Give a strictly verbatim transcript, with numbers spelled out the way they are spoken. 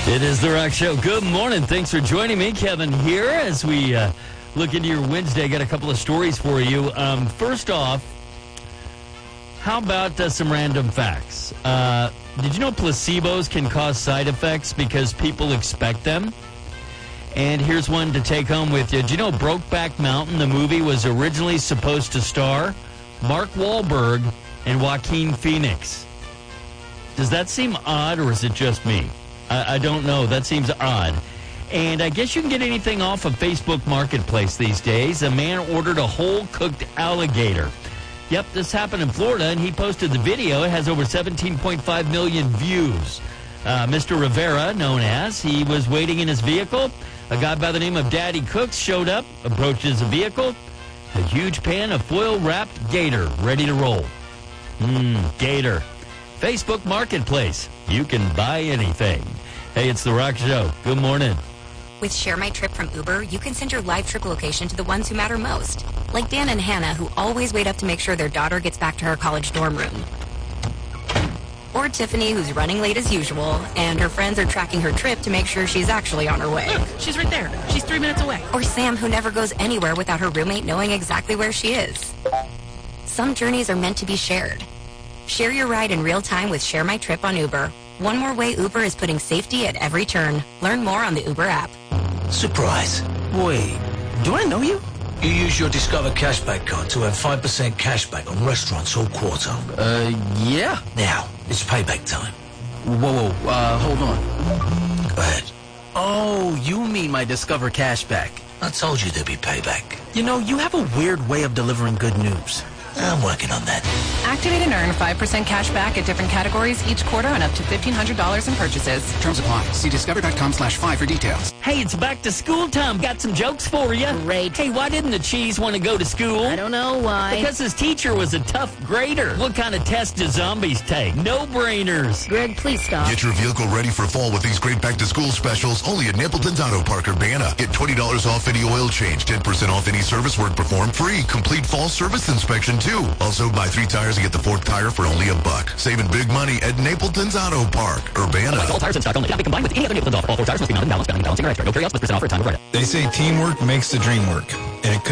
It is The Rock Show. Good morning. Thanks for joining me. Kevin here as we uh, look into your Wednesday. Got a couple of stories for you. Um, first off, how about uh, some random facts? Uh, did you know placebos can cause side effects because people expect them? And here's one to take home with you. Did you know Brokeback Mountain, the movie, was originally supposed to star Mark Wahlberg and Joaquin Phoenix? Does that seem odd, or is it just me? I, I don't know. That seems odd. And I guess you can get anything off of Facebook Marketplace these days. A man ordered a whole-cooked alligator. Yep, this happened in Florida, and he posted the video. It has over seventeen point five million views. Uh, Mister Rivera, known as, he was waiting in his vehicle. A guy by the name of Daddy Cooks showed up, approaches the vehicle. A huge pan of foil-wrapped gator ready to roll. Mmm, gator. Facebook Marketplace. You can buy anything. Hey, it's The Rock Show. Good morning. With Share My Trip from Uber, you can send your live trip location to the ones who matter most. Like Dan and Hannah, who always wait up to make sure their daughter gets back to her college dorm room. Or Tiffany, who's running late as usual, and her friends are tracking her trip to make sure she's actually on her way. Look, she's right there. She's three minutes away. Or Sam, who never goes anywhere without her roommate knowing exactly where she is. Some journeys are meant to be shared. Share your ride in real time with Share My Trip on Uber. One more way Uber is putting safety at every turn. Learn more on the Uber app. Surprise. Wait, do I know you? You use your Discover Cashback card to earn five percent cashback on restaurants all quarter. Uh, yeah. Now, it's payback time. Whoa, whoa, uh, hold on. Go ahead. Oh, you mean my Discover Cashback. I told you there'd be payback. You know, you have a weird way of delivering good news. I'm working on that. Activate and earn five percent cash back at different categories each quarter on up to fifteen hundred dollars in purchases. Terms apply. See discover.com slash five for details. Hey, it's back to school time. Got some jokes for you. Great. Hey, why didn't the cheese want to go to school? I don't know why. Because his teacher was a tough grader. What kind of test do zombies take? No-brainers. Greg, please stop. Get your vehicle ready for fall with these great back-to-school specials only at Napleton's Auto Park, Urbana. Get twenty dollars off any oil change, ten percent off any service work performed, free complete fall service inspection, too. Also, buy three tires and get the fourth tire for only a buck. Saving big money at Napleton's Auto Park, Urbana. All tires in stock only. Cannot be combined with any other Napleton's offer. All four tires must be mounted, balanced, balancing, or extra. No carry-outs with percent off for a time of write-up. They say teamwork makes the dream work, and it could